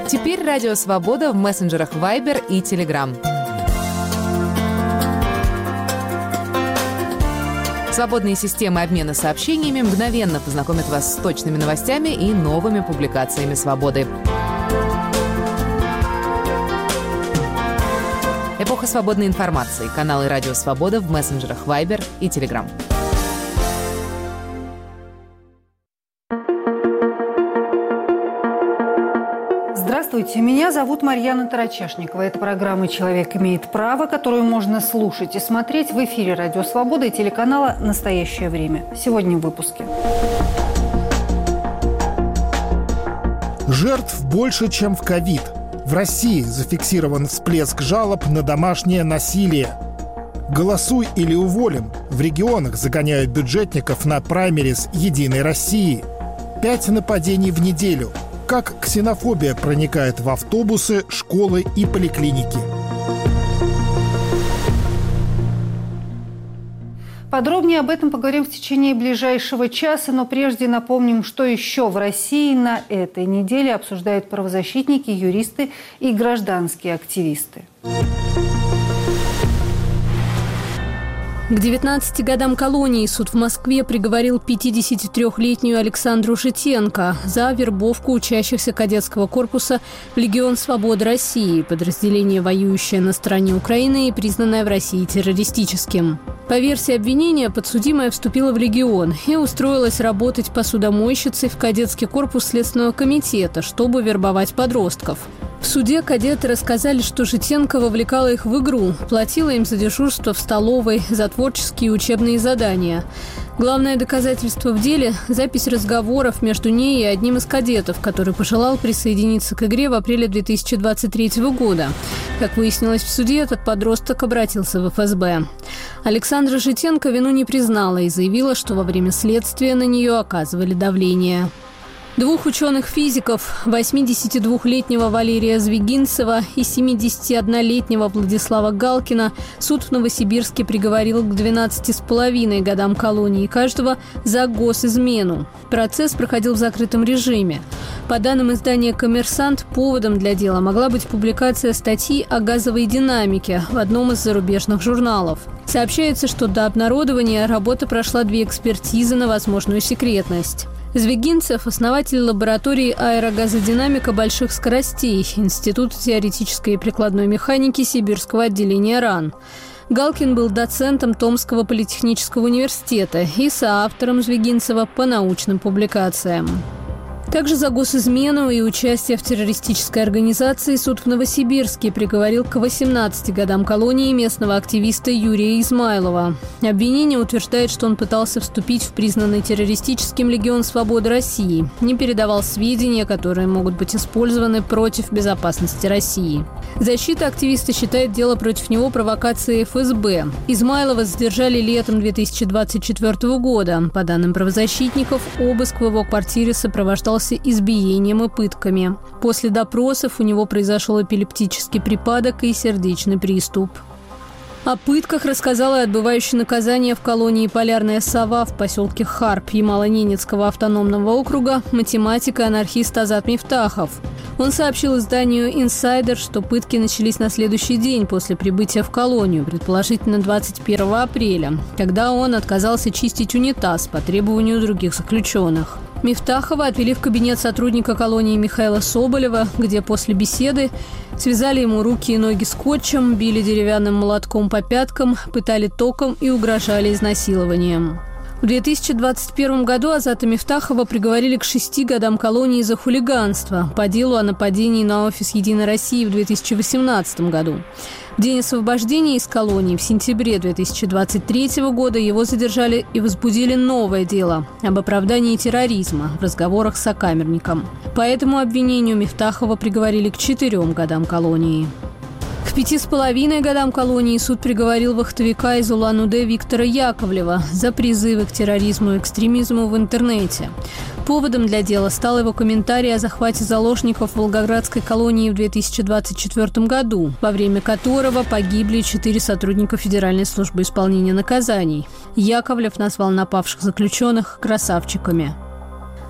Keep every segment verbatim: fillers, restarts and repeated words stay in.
Теперь Радио Свобода в мессенджерах Viber и Telegram. Свободные системы обмена сообщениями мгновенно познакомят вас с точными новостями и новыми публикациями «Свободы». Эпоха свободной информации. Каналы «Радио Свобода» в мессенджерах Viber и Telegram. Здравствуйте, меня зовут Марьяна Тарачешникова. Это программа «Человек имеет право», которую можно слушать и смотреть в эфире «Радио Свобода» и телеканала «Настоящее время». Сегодня в выпуске. Жертв больше, чем в ковид. В России зафиксирован всплеск жалоб на домашнее насилие. «Голосуй или уволим». В регионах загоняют бюджетников на праймерис «Единой России». Пять нападений в неделю. Как ксенофобия проникает в автобусы, школы и поликлиники. Подробнее об этом поговорим в течение ближайшего часа, но прежде напомним, что еще в России на этой неделе обсуждают правозащитники, юристы и гражданские активисты. К девятнадцати годам колонии суд в Москве приговорил пятидесятитрёхлетнюю Александру Житенко за вербовку учащихся кадетского корпуса в Легион Свободы России, подразделение, воюющее на стороне Украины и признанное в России террористическим. По версии обвинения, подсудимая вступила в Легион и устроилась работать посудомойщицей в кадетский корпус Следственного комитета, чтобы вербовать подростков. В суде кадеты рассказали, что Житенко вовлекала их в игру, платила им за дежурство в столовой, за творческие и учебные задания. Главное доказательство в деле – запись разговоров между ней и одним из кадетов, который пожелал присоединиться к игре в апреле две тысячи двадцать третьего года. Как выяснилось в суде, этот подросток обратился в эф эс бэ. Александра Житенко вину не признала и заявила, что во время следствия на нее оказывали давление. Двух ученых-физиков, восьмидесятидвухлетнего Валерия Звягинцева и семидесятиоднолетнего Владислава Галкина, суд в Новосибирске приговорил к двенадцати с половиной годам колонии каждого за госизмену. Процесс проходил в закрытом режиме. По данным издания «Коммерсант», поводом для дела могла быть публикация статьи о газовой динамике в одном из зарубежных журналов. Сообщается, что до обнародования работа прошла две экспертизы на возможную секретность. Звягинцев – основатель лаборатории аэрогазодинамика больших скоростей Института теоретической и прикладной механики Сибирского отделения РАН. Галкин был доцентом Томского политехнического университета и соавтором Звягинцева по научным публикациям. Также за госизмену и участие в террористической организации суд в Новосибирске приговорил к восемнадцати годам колонии местного активиста Юрия Измайлова. Обвинение утверждает, что он пытался вступить в признанный террористическим Легион Свободы России, не передавал сведения, которые могут быть использованы против безопасности России. Защита активиста считает дело против него провокацией эф эс бэ. Измайлова задержали летом две тысячи двадцать четвёртого года. По данным правозащитников, обыск в его квартире сопровождался избиением и пытками. После допросов у него произошел эпилептический припадок и сердечный приступ. О пытках рассказала отбывающий наказание в колонии «Полярная сова» в поселке Харп Ямало-Ненецкого автономного округа математик и анархист Азат Мифтахов. Он сообщил изданию «Инсайдер», что пытки начались на следующий день после прибытия в колонию, предположительно двадцать первого апреля, когда он отказался чистить унитаз по требованию других заключенных. Мифтахова отвели в кабинет сотрудника колонии Михаила Соболева, где после беседы связали ему руки и ноги скотчем, били деревянным молотком по пяткам, пытали током и угрожали изнасилованием. В две тысячи двадцать первом году Азата Мифтахова приговорили к шести годам колонии за хулиганство по делу о нападении на офис «Единой России» в две тысячи восемнадцатом году. В день освобождения из колонии в сентябре две тысячи двадцать третьего года его задержали и возбудили новое дело об оправдании терроризма в разговорах с сокамерником. По этому обвинению Мифтахова приговорили к четырем годам колонии. К пяти с половиной годам колонии суд приговорил вахтовика из Улан-Удэ Виктора Яковлева за призывы к терроризму и экстремизму в интернете. Поводом для дела стал его комментарий о захвате заложников в Волгоградской колонии в две тысячи двадцать четвёртом году, во время которого погибли четыре сотрудника Федеральной службы исполнения наказаний. Яковлев назвал напавших заключенных красавчиками.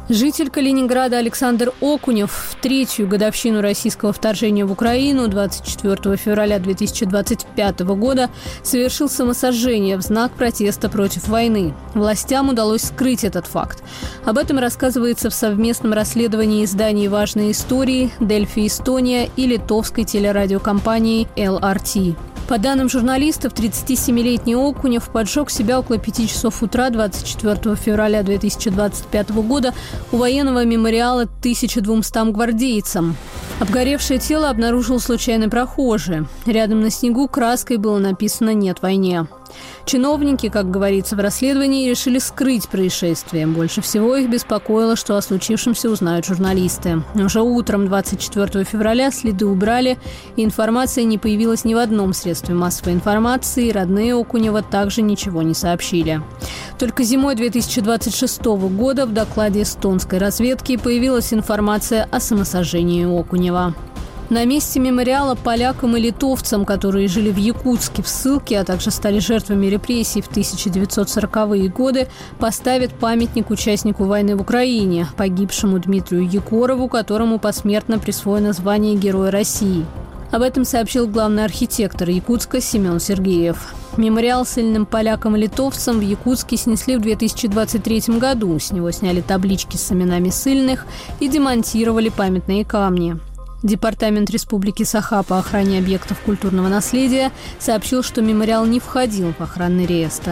Житель Калининграда Александр Окунев в третью годовщину российского вторжения в Украину двадцать четвёртого февраля две тысячи двадцать пятого года совершил самосожжение в знак протеста против войны. Властям удалось скрыть этот факт. Об этом рассказывается в совместном расследовании изданий «Важные истории», «Дельфи Эстония» и литовской телерадиокомпании эл ар ти. По данным журналистов, тридцатисемилетний Окунев поджег себя около пяти часов утра двадцать четвёртого февраля две тысячи двадцать пятого года у военного мемориала тысяча двумстам гвардейцам. Обгоревшее тело обнаружил случайный прохожий. Рядом на снегу краской было написано «Нет войне». Чиновники, как говорится в расследовании, решили скрыть происшествие. Больше всего их беспокоило, что о случившемся узнают журналисты. Уже утром двадцать четвёртого февраля следы убрали, и информация не появилась ни в одном средстве массовой информации, и родные Окунева также ничего не сообщили. Только зимой две тысячи двадцать шестого года в докладе эстонской разведки появилась информация о самосожжении Окунева. На месте мемориала полякам и литовцам, которые жили в Якутске в ссылке, а также стали жертвами репрессий в тысяча девятьсот сороковые годы, поставят памятник участнику войны в Украине, погибшему Дмитрию Егорову, которому посмертно присвоено звание Героя России. Об этом сообщил главный архитектор Якутска Семен Сергеев. Мемориал ссыльным полякам и литовцам в Якутске снесли в две тысячи двадцать третьем году. С него сняли таблички с именами ссыльных и демонтировали памятные камни. Департамент Республики Саха по охране объектов культурного наследия сообщил, что мемориал не входил в охранный реестр.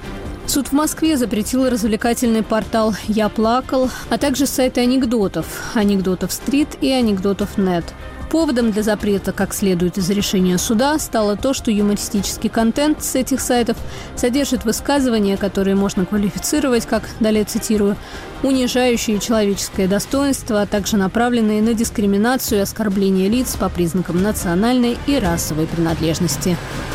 Суд в Москве запретил развлекательный портал «Я плакал», а также сайты анекдотов «Анекдотов Стрит» и «Анекдотов Нет». Поводом для запрета, как следует из решения суда, стало то, что юмористический контент с этих сайтов содержит высказывания, которые можно квалифицировать, как, далее цитирую, «унижающие человеческое достоинство, а также направленные на дискриминацию и оскорбление лиц по признакам национальной и расовой принадлежности».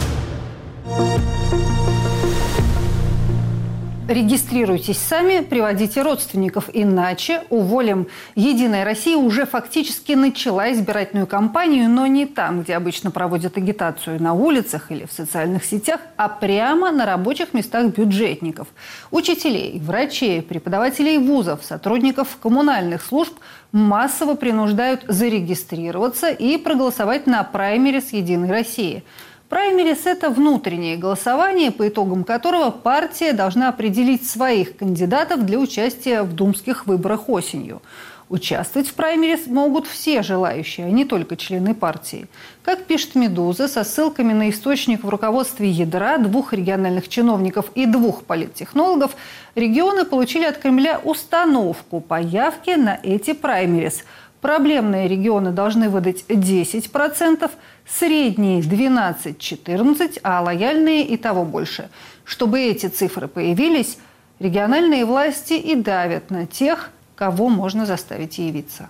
Регистрируйтесь сами, приводите родственников, иначе уволим. «Единая Россия» уже фактически начала избирательную кампанию, но не там, где обычно проводят агитацию, на улицах или в социальных сетях, а прямо на рабочих местах бюджетников. Учителей, врачей, преподавателей вузов, сотрудников коммунальных служб массово принуждают зарегистрироваться и проголосовать на праймерис «Единой России». Праймерис – это внутреннее голосование, по итогам которого партия должна определить своих кандидатов для участия в думских выборах осенью. Участвовать в праймерис могут все желающие, а не только члены партии. Как пишет «Медуза», со ссылками на источник в руководстве ядра, двух региональных чиновников и двух политтехнологов, регионы получили от Кремля установку по явке на эти праймерис. Проблемные регионы должны выдать десять процентов, средние – двенадцать-четырнадцать процентов, а лояльные и того больше. Чтобы эти цифры появились, региональные власти и давят на тех, кого можно заставить явиться.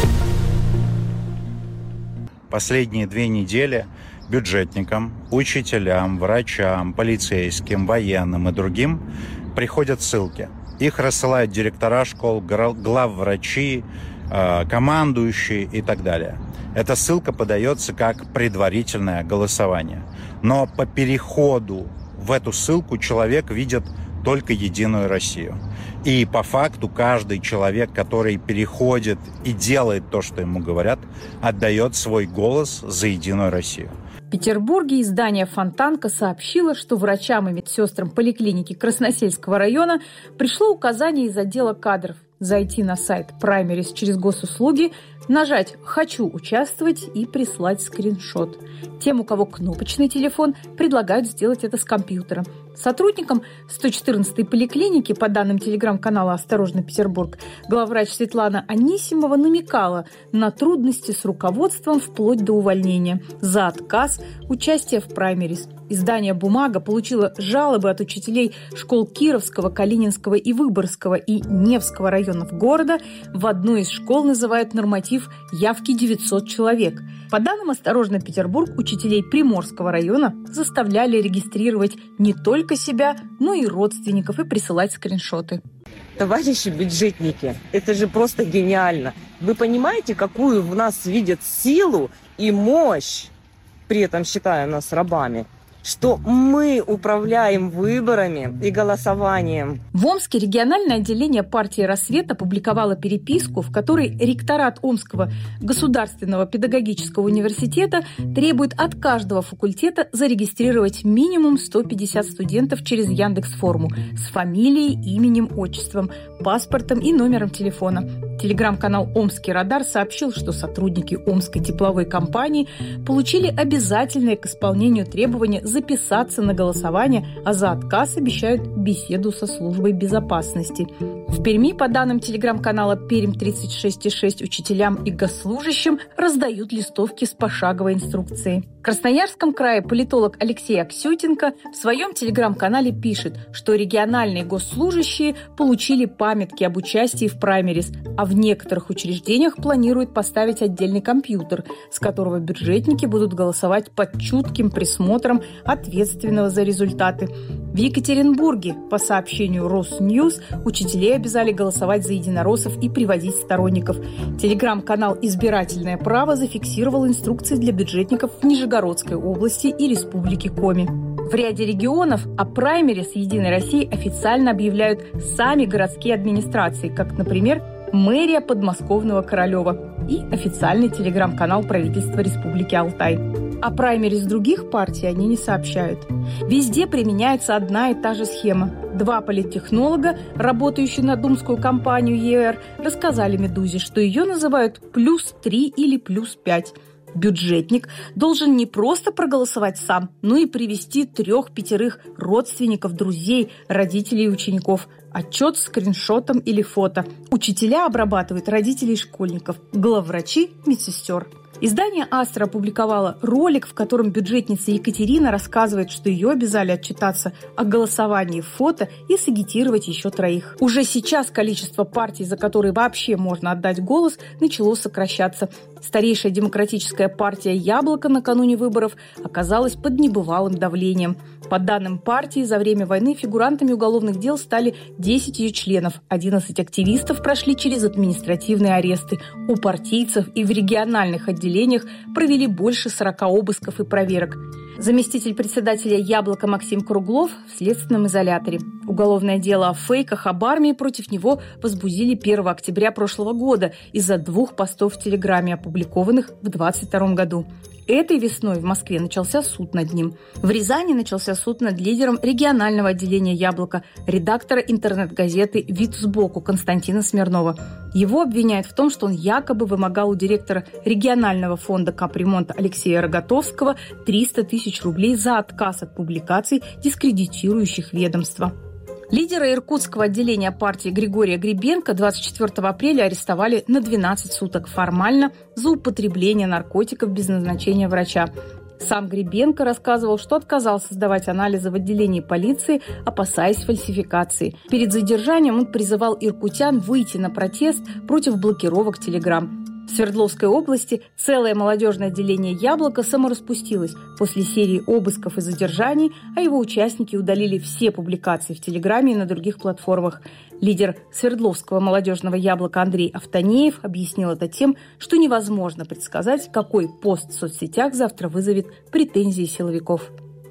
Последние две недели бюджетникам, учителям, врачам, полицейским, военным и другим приходят ссылки. Их рассылают директора школ, главврачи, командующие и так далее. Эта ссылка подается как предварительное голосование. Но по переходу в эту ссылку человек видит только «Единую Россию». И по факту каждый человек, который переходит и делает то, что ему говорят, отдает свой голос за «Единую Россию». В Петербурге издание «Фонтанка» сообщило, что врачам и медсестрам поликлиники Красносельского района пришло указание из отдела кадров зайти на сайт Праймерис через госуслуги, нажать «Хочу участвовать» и прислать скриншот. Тем, у кого кнопочный телефон, предлагают сделать это с компьютера. Сотрудникам сто четырнадцатой поликлиники, по данным телеграм-канала «Осторожно, Петербург», главврач Светлана Анисимова намекала на трудности с руководством вплоть до увольнения за отказ участия в праймерис. Издание «Бумага» получило жалобы от учителей школ Кировского, Калининского и Выборгского и Невского районов города. В одной из школ называют норматив явки девятьсот человек. По данным «Осторожно, Петербург», учителей Приморского района заставляли регистрировать не только себя, но и родственников и присылать скриншоты. Товарищи бюджетники, это же просто гениально. Вы понимаете, какую в нас видят силу и мощь, при этом считая нас рабами? что мы управляем выборами и голосованием. В Омске региональное отделение партии «Рассвет» опубликовало переписку, в которой ректорат Омского государственного педагогического университета требует от каждого факультета зарегистрировать минимум сто пятьдесят студентов через Яндекс.Форму с фамилией, именем, отчеством, паспортом и номером телефона. Телеграм-канал «Омский радар» сообщил, что сотрудники Омской тепловой компании получили обязательное к исполнению требования записаться на голосование, а за отказ обещают беседу со службой безопасности. В Перми, по данным телеграм-канала «Пермь тридцать шесть и шесть», учителям и госслужащим раздают листовки с пошаговой инструкцией. В Красноярском крае политолог Алексей Аксютенко в своем телеграм-канале пишет, что региональные госслужащие получили памятки об участии в праймерис, а в некоторых учреждениях планируют поставить отдельный компьютер, с которого бюджетники будут голосовать под чутким присмотром ответственного за результаты. В Екатеринбурге, по сообщению Росньюз, учителей обязали голосовать за единороссов и приводить сторонников. Телеграм-канал «Избирательное право» зафиксировал инструкции для бюджетников в Нижегородской области и Республике Коми. В ряде регионов о праймерис «Единой России» официально объявляют сами городские администрации, как, например, мэрия подмосковного Королева и официальный телеграм-канал правительства Республики Алтай. О праймерис других партий они не сообщают. Везде применяется одна и та же схема. Два политтехнолога, работающие на думскую кампанию ЕР, рассказали «Медузе», что ее называют «плюс три» или «плюс пять». Бюджетник должен не просто проголосовать сам, но и привести трех-пятерых родственников, друзей, родителей и учеников. Отчет с скриншотом или фото. Учителя обрабатывают родителей школьников, главврачи – медсестер. Издание «Астра» опубликовало ролик, в котором бюджетница Екатерина рассказывает, что ее обязали отчитаться о голосовании в фото и сагитировать еще троих. Уже сейчас количество партий, за которые вообще можно отдать голос, начало сокращаться. Старейшая демократическая партия «Яблоко» накануне выборов оказалась под небывалым давлением. По данным партии, за время войны фигурантами уголовных дел стали десять ее членов, одиннадцать активистов прошли через административные аресты. У партийцев и в региональных отделениях провели больше сорока обысков и проверок. Заместитель председателя «Яблока» Максим Круглов в следственном изоляторе. Уголовное дело о фейках об армии против него возбудили первого октября прошлого года из-за двух постов в Телеграме, опубликованных в двадцать втором году. Этой весной в Москве начался суд над ним. В Рязани начался суд над лидером регионального отделения «Яблоко», редактора интернет-газеты «Вид сбоку» Константина Смирнова. Его обвиняют в том, что он якобы вымогал у директора регионального фонда капремонта Алексея Рогатовского триста тысяч рублей за отказ от публикаций, дискредитирующих ведомство. Лидера иркутского отделения партии Григория Гребенко двадцать четвёртого апреля арестовали на двенадцать суток формально за употребление наркотиков без назначения врача. Сам Гребенко рассказывал, что отказался сдавать анализы в отделении полиции, опасаясь фальсификации. Перед задержанием он призывал иркутян выйти на протест против блокировок Телеграм. В Свердловской области целое молодежное отделение «Яблоко» самораспустилось после серии обысков и задержаний, а его участники удалили все публикации в Телеграме и на других платформах. Лидер Свердловского молодежного «Яблока» Андрей Автонеев объяснил это тем, что невозможно предсказать, какой пост в соцсетях завтра вызовет претензии силовиков.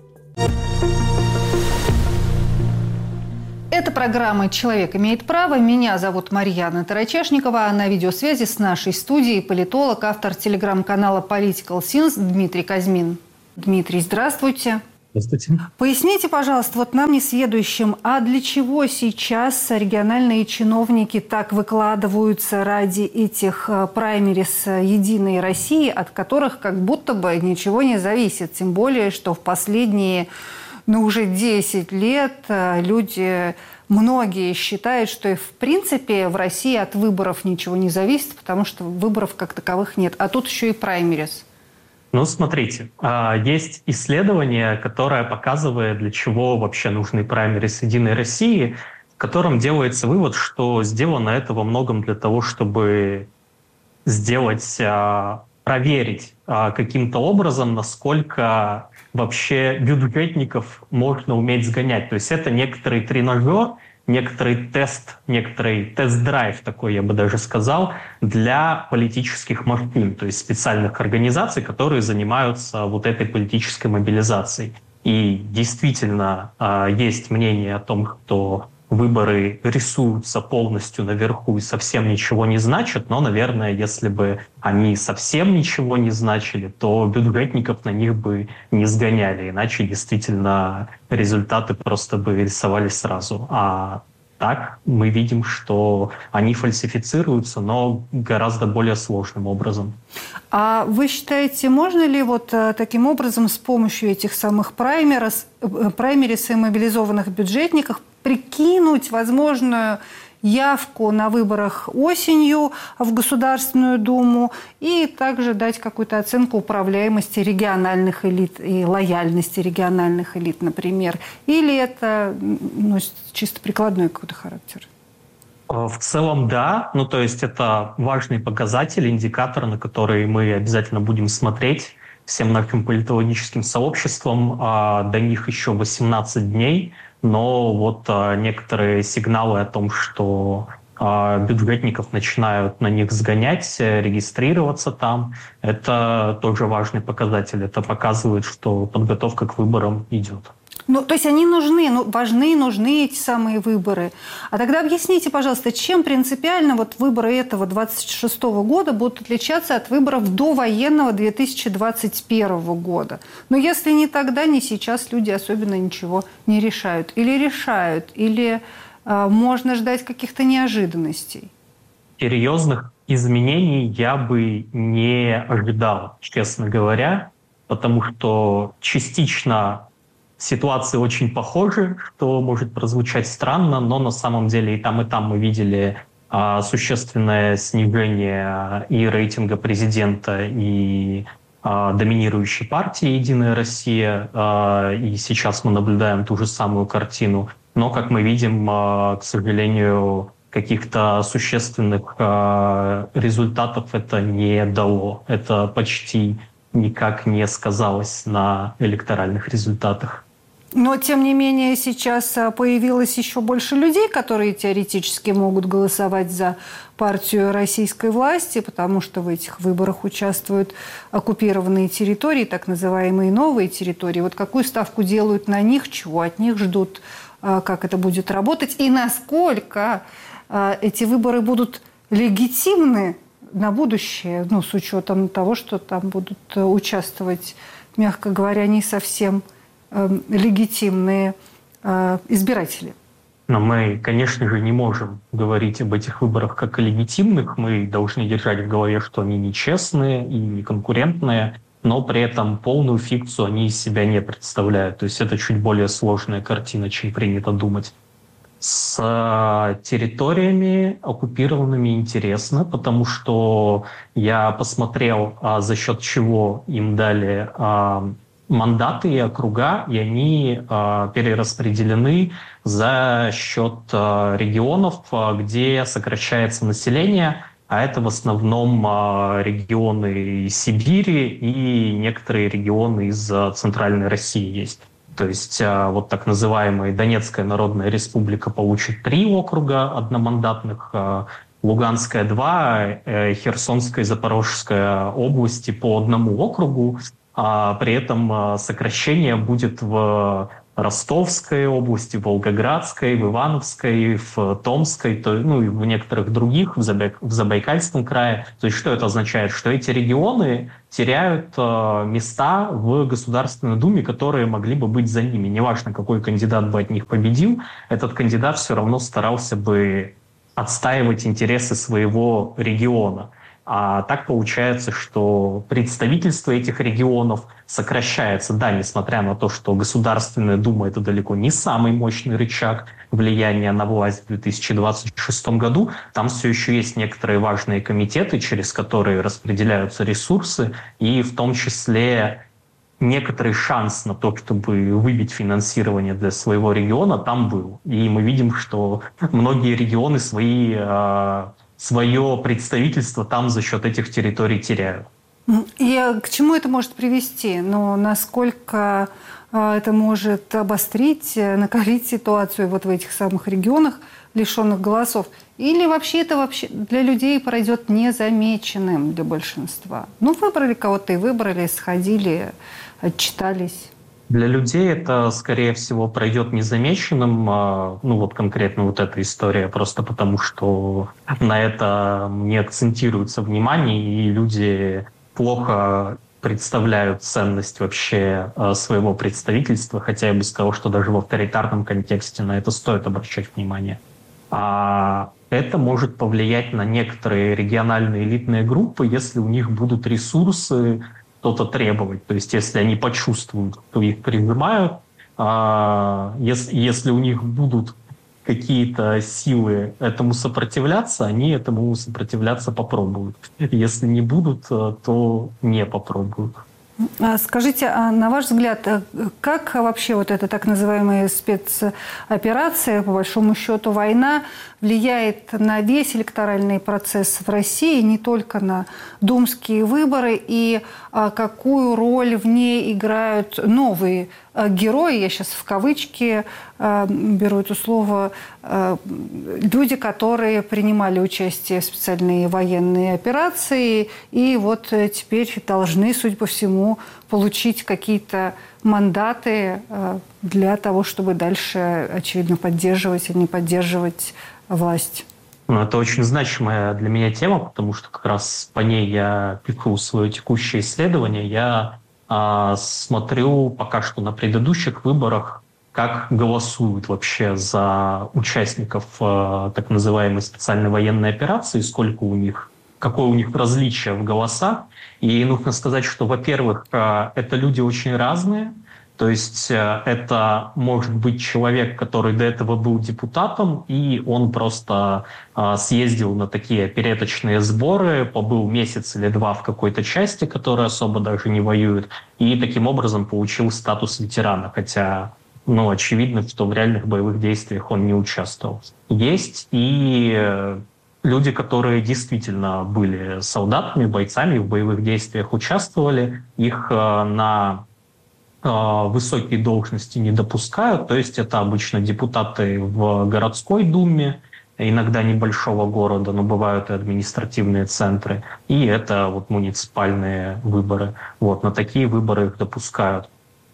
Это программа «Человек имеет право». Меня зовут Марьяна Тарачешникова, а на видеосвязи с нашей студией политолог, автор телеграм-канала Political Sins Дмитрий Казьмин. Дмитрий, здравствуйте. Здравствуйте. Поясните, пожалуйста, вот нам несведущим, а для чего сейчас региональные чиновники так выкладываются ради этих праймерис «Единой России», от которых как будто бы ничего не зависит, тем более, что в последние ну, уже десять лет люди, многие считают, что и в принципе в России от выборов ничего не зависит, потому что выборов как таковых нет. А тут еще и праймерис. Ну, смотрите, есть исследование, которое показывает, для чего вообще нужны праймерис «Единой России», в котором делается вывод, что сделано это во многом для того, чтобы сделать, проверить каким-то образом, насколько вообще бюджетников можно уметь сгонять. То есть это некоторый тренажер, некоторый тест, некоторый тест-драйв такой, я бы даже сказал, для политических машин, то есть специальных организаций, которые занимаются вот этой политической мобилизацией. И действительно есть мнение о том, что выборы рисуются полностью наверху и совсем ничего не значат, но, наверное, если бы они совсем ничего не значили, то бюджетников на них бы не сгоняли, иначе действительно результаты просто бы рисовались сразу. А так мы видим, что они фальсифицируются, но гораздо более сложным образом. А вы считаете, можно ли вот таким образом с помощью этих самых праймерис, праймерис и мобилизованных бюджетников прикинуть возможную явку на выборах осенью в Государственную Думу и также дать какую-то оценку управляемости региональных элит и лояльности региональных элит, например? Или это ну, чисто прикладной какой-то характер? В целом, да. Ну, то есть это важный показатель, индикатор, на который мы обязательно будем смотреть всем нашим политологическим сообществом. До них еще восемнадцать дней. Но вот а, некоторые сигналы о том, что а, бюджетников начинают на них сгонять, регистрироваться там, это тоже важный показатель. Это показывает, что подготовка к выборам идет. Ну, то есть они нужны, ну, важны, нужны эти самые выборы. А тогда объясните, пожалуйста, чем принципиально вот выборы этого двадцать шестого года будут отличаться от выборов довоенного две тысячи двадцать первого года? Но если не тогда, ни сейчас люди особенно ничего не решают. Или решают, или э, можно ждать каких-то неожиданностей? Серьезных изменений я бы не ожидал, честно говоря, потому что частично ситуации очень похожи, что может прозвучать странно, но на самом деле и там, и там мы видели а, существенное снижение и рейтинга президента, и а, доминирующей партии «Единая Россия», а, и сейчас мы наблюдаем ту же самую картину. Но, как мы видим, а, к сожалению, каких-то существенных а, результатов это не дало. Это почти никак не сказалось на электоральных результатах. Но, тем не менее, сейчас появилось еще больше людей, которые теоретически могут голосовать за партию российской власти, потому что в этих выборах участвуют оккупированные территории, так называемые новые территории. Вот какую ставку делают на них, чего от них ждут, как это будет работать и насколько эти выборы будут легитимны на будущее, ну, с учетом того, что там будут участвовать, мягко говоря, не совсем легитимные э, избиратели. Но мы, конечно же, не можем говорить об этих выборах как о легитимных. Мы должны держать в голове, что они нечестные и неконкурентные, но при этом полную фикцию они из себя не представляют. То есть это чуть более сложная картина, чем принято думать. С территориями оккупированными интересно, потому что я посмотрел, за счет чего им дали мандаты и округа, и они э, перераспределены за счет э, регионов, э, где сокращается население, а это в основном э, регионы Сибири и некоторые регионы из э, Центральной России есть. То есть э, вот так называемая Донецкая Народная Республика получит три округа одномандатных, э, Луганская два, э, Херсонская и Запорожская области по одному округу. А при этом сокращение будет в Ростовской области, в Волгоградской, в Ивановской, в Томской, то, ну и в некоторых других, в, Забай, в Забайкальском крае. То есть что это означает? Что эти регионы теряют э, места в Государственной Думе, которые могли бы быть за ними. Неважно, какой кандидат бы от них победил, этот кандидат все равно старался бы отстаивать интересы своего региона. А так получается, что представительство этих регионов сокращается. Да, несмотря на то, что Государственная Дума — это далеко не самый мощный рычаг влияния на власть в две тысячи двадцать шестом году, там все еще есть некоторые важные комитеты, через которые распределяются ресурсы, и в том числе некоторый шанс на то, чтобы выбить финансирование для своего региона, там был. И мы видим, что многие регионы свои... свое представительство там за счет этих территорий теряют. И к чему это может привести? Ну, насколько это может обострить, накалить ситуацию вот в этих самых регионах, лишенных голосов? Или вообще это вообще для людей пройдет незамеченным для большинства? Ну, выбрали кого-то и выбрали, сходили, отчитались. Для людей это, скорее всего, пройдет незамеченным. Ну вот конкретно вот эта история, просто потому что на это не акцентируется внимание, и люди плохо представляют ценность вообще своего представительства, хотя я бы сказал, что даже в авторитарном контексте на это стоит обращать внимание. А это может повлиять на некоторые региональные элитные группы, если у них будут ресурсы что-то требовать. То есть если они почувствуют, что их прижимают, а если, если у них будут какие-то силы этому сопротивляться, они этому сопротивляться попробуют. Если не будут, то не попробуют. Скажите, а на ваш взгляд, как вообще вот эта так называемая спецоперация, по большому счету война, влияет на весь электоральный процесс в России, не только на думские выборы, и какую роль в ней играют новые герои, я сейчас в кавычки беру это слово, люди, которые принимали участие в специальной военной операции и вот теперь должны, судя по всему, получить какие-то мандаты для того, чтобы дальше, очевидно, поддерживать или не поддерживать власть. Ну, это очень значимая для меня тема, потому что как раз по ней я пишу свое текущее исследование. Я а, смотрю пока что на предыдущих выборах, как голосуют вообще за участников а, так называемой специальной военной операции, сколько у них, какое у них различие в голосах. И нужно сказать, что, во-первых, а, это люди очень разные. То есть это может быть человек, который до этого был депутатом, и он просто э, съездил на такие опереточные сборы, побыл месяц или два в какой-то части, которая особо даже не воюет, и таким образом получил статус ветерана, хотя, ну, очевидно, что в реальных боевых действиях он не участвовал. Есть и люди, которые действительно были солдатами, бойцами, в боевых действиях участвовали, их э, на высокие должности не допускают, то есть это обычно депутаты в городской думе, иногда небольшого города, но бывают и административные центры, и это вот муниципальные выборы. Вот, на такие выборы их допускают.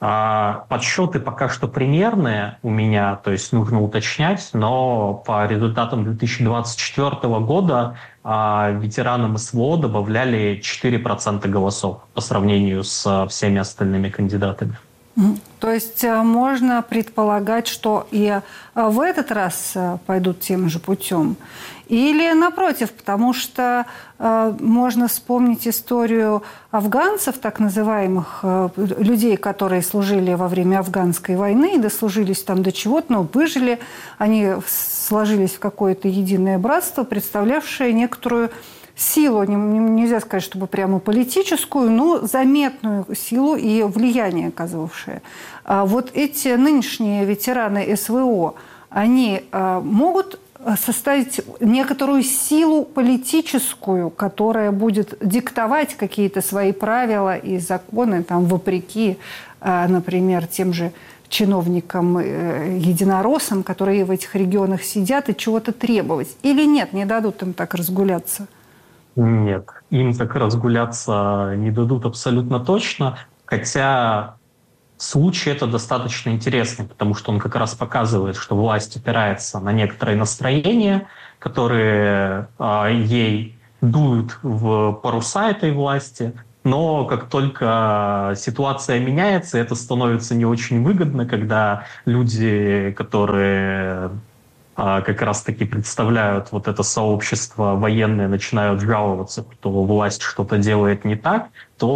А подсчеты пока что примерные у меня, то есть нужно уточнять, но по результатам две тысячи двадцать четвёртого года а, ветеранам СВО добавляли четыре процента голосов по сравнению с всеми остальными кандидатами. То есть можно предполагать, что и в этот раз пойдут тем же путем? Или напротив, потому что э, можно вспомнить историю афганцев, так называемых, э, людей, которые служили во время афганской войны и дослужились там до чего-то, но выжили, они сложились в какое-то единое братство, представлявшее некоторую силу, не, нельзя сказать, чтобы прямо политическую, но заметную силу и влияние оказывавшее. А вот эти нынешние ветераны СВО, они а, могут составить некоторую силу политическую, которая будет диктовать какие-то свои правила и законы, там, вопреки, а, например, тем же чиновникам, э, единороссам, которые в этих регионах сидят, и чего-то требовать. Или нет, не дадут им так разгуляться? Нет, им так разгуляться не дадут абсолютно точно, хотя случай это достаточно интересный, потому что он как раз показывает, что власть опирается на некоторые настроения, которые э, ей дуют в паруса этой власти, но как только ситуация меняется, это становится не очень выгодно, когда люди, которые как раз-таки представляют вот это сообщество военное, начинают жаловаться, что власть что-то делает не так,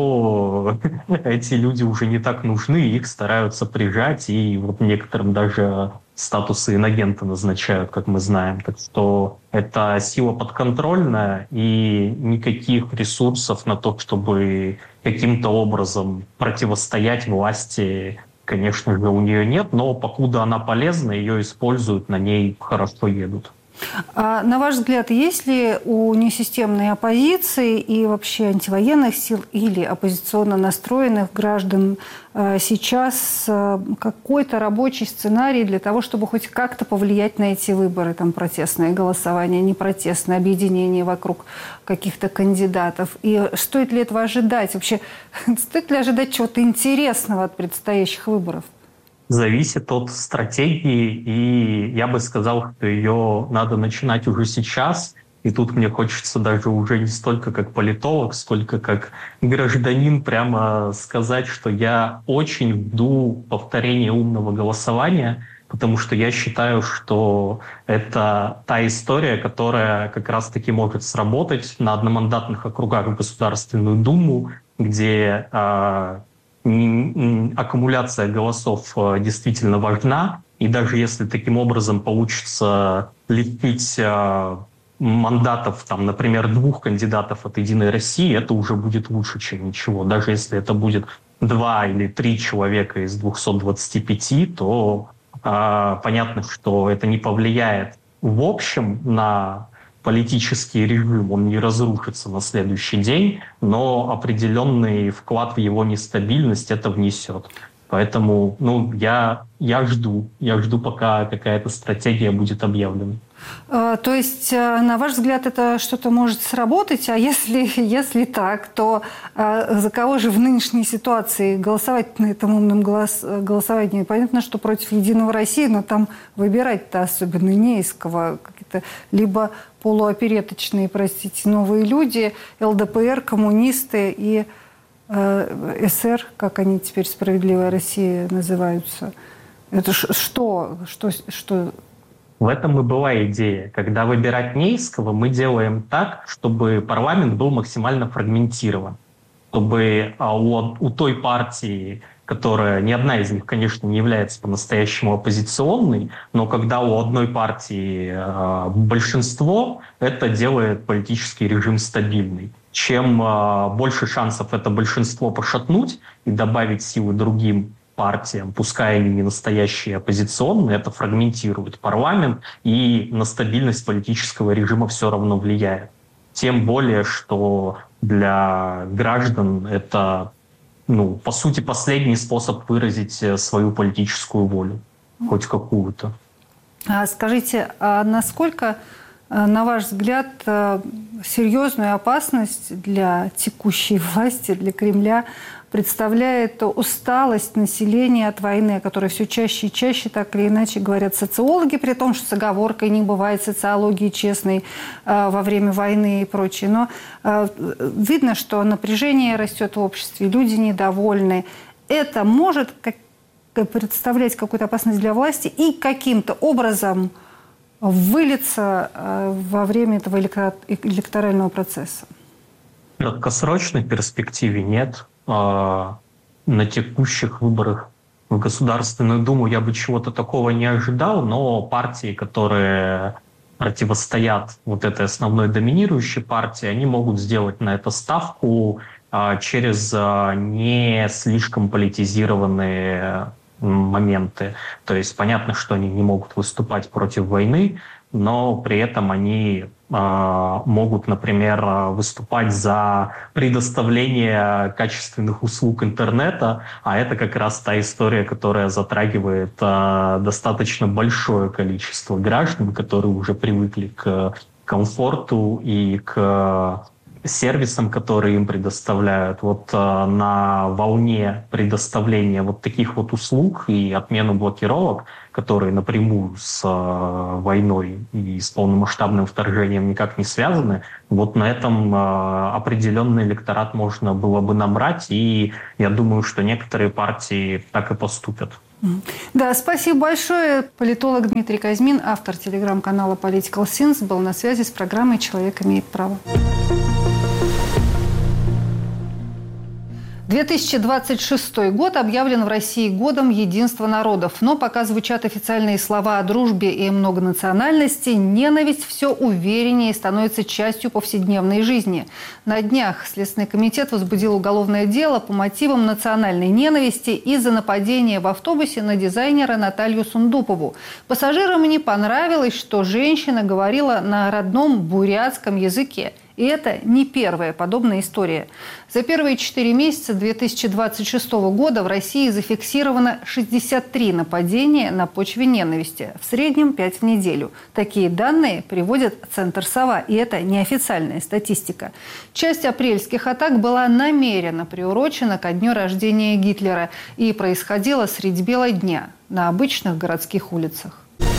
то эти люди уже не так нужны, их стараются прижать, и вот некоторым даже статусы инагента назначают, как мы знаем. Так что это сила подконтрольная, и никаких ресурсов на то, чтобы каким-то образом противостоять власти, конечно же, у нее нет, но покуда она полезна, ее используют, на ней хорошо едут. А на ваш взгляд, есть ли у несистемной оппозиции и вообще антивоенных сил или оппозиционно настроенных граждан сейчас какой-то рабочий сценарий для того, чтобы хоть как-то повлиять на эти выборы? Там протестное голосование, непротестное, объединение вокруг каких-то кандидатов. И стоит ли этого ожидать? Вообще, стоит ли ожидать чего-то интересного от предстоящих выборов? Зависит от стратегии, и я бы сказал, что ее надо начинать уже сейчас. И тут мне хочется даже уже не столько как политолог, сколько как гражданин прямо сказать, что я очень жду повторения умного голосования, потому что я считаю, что это та история, которая как раз-таки может сработать на одномандатных округах в Государственную Думу, где э, аккумуляция голосов действительно важна, и даже если таким образом получится лепить мандатов, там, например, двух кандидатов от «Единой России», это уже будет лучше, чем ничего. Даже если это будет два или три человека из двухсот двадцати пяти, то э, понятно, что это не повлияет в общем на политический режим, он не разрушится на следующий день, но определенный вклад в его нестабильность это внесет. Поэтому ну, я, я жду, я жду, пока какая-то стратегия будет объявлена. А, то есть, на ваш взгляд, это что-то может сработать, а если, если так, то а, за кого же в нынешней ситуации голосовать на этом умном голос, голосовании? Понятно, что против «Единого России», но там выбирать-то особенно не из кого. Какие-то либо полуопереточные, простите, новые люди, эл дэ пэ эр, коммунисты и э, эс эр, как они теперь, «Справедливая Россия» называются. Это ш, что, что, что... В этом и была идея. Когда выбирать не из кого, мы делаем так, чтобы парламент был максимально фрагментирован. Чтобы у, у той партии, которая, ни одна из них, конечно, не является по-настоящему оппозиционной, но когда у одной партии э, большинство, это делает политический режим стабильный. Чем э, больше шансов это большинство пошатнуть и добавить силы другим партиям, пускай они не настоящие оппозиционные, это фрагментирует парламент и на стабильность политического режима все равно влияет. Тем более, что для граждан это, ну, по сути, последний способ выразить свою политическую волю, хоть какую-то. А скажите, а насколько, на ваш взгляд, серьезную опасность для текущей власти, для Кремля представляет усталость населения от войны, о которой все чаще и чаще так или иначе говорят социологи, при том, что с оговоркой не бывает социологии честной э, во время войны и прочее. Но э, видно, что напряжение растет в обществе, люди недовольны. Это может как, представлять какую-то опасность для власти и каким-то образом вылиться э, во время этого электорального процесса? В краткосрочной перспективе нет. На текущих выборах в Государственную Думу я бы чего-то такого не ожидал, но партии, которые противостоят вот этой основной доминирующей партии, они могут сделать на это ставку через не слишком политизированные моменты. То есть понятно, что они не могут выступать против войны, но при этом они э, могут, например, выступать за предоставление качественных услуг интернета, а это как раз та история, которая затрагивает э, достаточно большое количество граждан, которые уже привыкли к комфорту и к сервисам, которые им предоставляют. Вот э, на волне предоставления вот таких вот услуг и отмену блокировок, которые напрямую с э, войной и с полномасштабным вторжением никак не связаны, вот на этом э, определенный электорат можно было бы набрать, и я думаю, что некоторые партии так и поступят. Да, спасибо большое. Политолог Дмитрий Казьмин, автор телеграм-канала Political Sins, был на связи с программой «Человек имеет право». две тысячи двадцать шестой год объявлен в России годом единства народов. Но пока звучат официальные слова о дружбе и многонациональности, ненависть все увереннее становится частью повседневной жизни. На днях Следственный комитет возбудил уголовное дело по мотивам национальной ненависти из-за нападения в автобусе на дизайнера Наталью Сундупову. Пассажирам не понравилось, что женщина говорила на родном бурятском языке. И это не первая подобная история. За первые четыре месяца две тысячи двадцать шестого года в России зафиксировано шестьдесят три нападения на почве ненависти. В среднем пять в неделю. Такие данные приводит Центр «Сова». И это неофициальная статистика. Часть апрельских атак была намеренно приурочена ко дню рождения Гитлера и происходила средь бела дня на обычных городских улицах.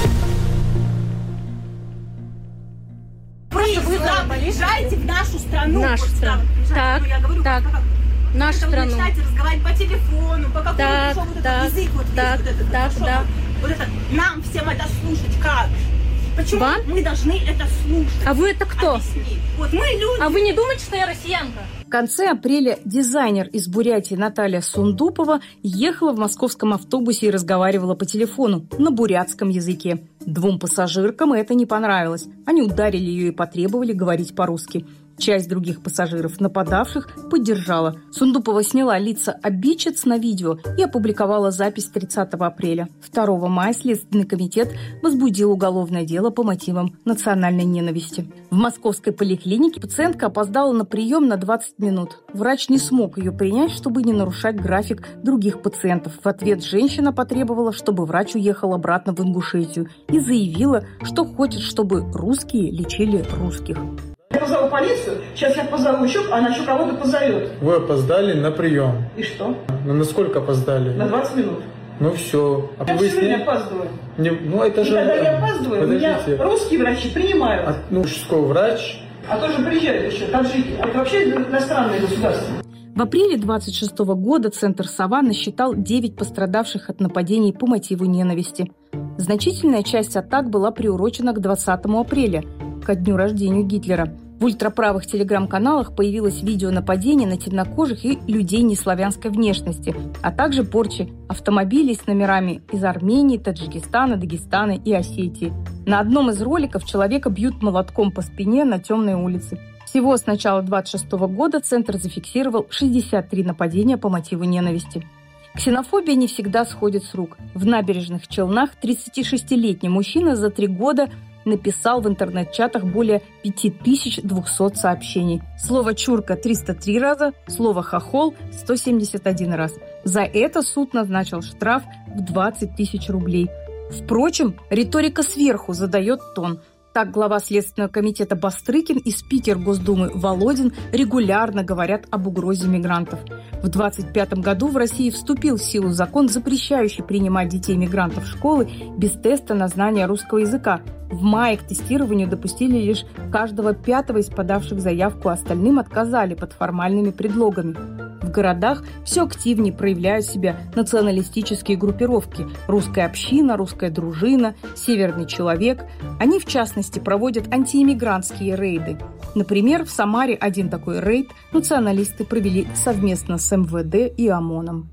Вы приезжаете в нашу страну. Нашу страну. Так, ну, я говорю, так. Как, нашу это страну. Вы начинаете разговаривать по телефону, по какому так, вот этот так, язык вот так, есть, вот этот, так, вот, да. вот это, нам всем это слушать как? Почему Вам? мы должны это слушать? А вы это кто? Объясни. Вот мы люди. А вы не думаете, что я россиянка? В конце апреля дизайнер из Бурятии Наталья Сундупова ехала в московском автобусе и разговаривала по телефону на бурятском языке. Двум пассажиркам это не понравилось. Они ударили ее и потребовали говорить по-русски. Часть других пассажиров, нападавших, поддержала. Сундупова сняла лица обидчиц на видео и опубликовала запись тридцатого апреля. второго мая Следственный комитет возбудил уголовное дело по мотивам национальной ненависти. В московской поликлинике пациентка опоздала на прием на двадцать минут. Врач не смог ее принять, чтобы не нарушать график других пациентов. В ответ женщина потребовала, чтобы врач уехал обратно в Ингушетию и заявила, что хочет, чтобы русские лечили русских. Я позову полицию, сейчас я позову еще, она еще кого-то позовет. Вы опоздали на прием. И что? Ну, на сколько опоздали? На двадцать минут. Ну все. А я вы все время опаздываю. Не, ну это и же... когда я опаздываю, Подождите. меня русские врачи принимают. А, ну, что, врач? А тоже приезжают еще, таджики. А это вообще иностранное государство. В апреле двадцать шестого года Центр «Сова» насчитал девять пострадавших от нападений по мотиву ненависти. Значительная часть атак была приурочена к двадцатому апреля, ко дню рождения Гитлера. В ультраправых телеграм-каналах появилось видео нападений на темнокожих и людей неславянской внешности, а также порчи автомобилей с номерами из Армении, Таджикистана, Дагестана и Осетии. На одном из роликов человека бьют молотком по спине на темной улице. Всего с начала двадцать шестого года Центр зафиксировал шестьдесят три нападения по мотиву ненависти. Ксенофобия не всегда сходит с рук. В Набережных Челнах тридцатишестилетний мужчина за три года написал в интернет-чатах более пять тысяч двести сообщений. Слово «чурка» триста три раза, слово «хохол» сто семьдесят один раз. За это суд назначил штраф в двадцать тысяч рублей. Впрочем, риторика сверху задает тон. Так глава Следственного комитета Бастрыкин и спикер Госдумы Володин регулярно говорят об угрозе мигрантов. В двадцать пятом году в России вступил в силу закон, запрещающий принимать детей-мигрантов в школы без теста на знание русского языка. В мае к тестированию допустили лишь каждого пятого из подавших заявку, а остальным отказали под формальными предлогами. В городах все активнее проявляют себя националистические группировки – русская община, русская дружина, северный человек. Они, в частности, проводят антииммигрантские рейды. Например, в Самаре один такой рейд националисты провели совместно с эм вэ дэ и ОМОНом.